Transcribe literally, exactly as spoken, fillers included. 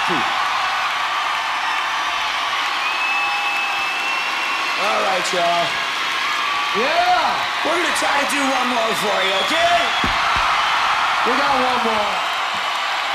two. All right, y'all. Yeah! We're gonna try to do one more for you, okay? We got one more.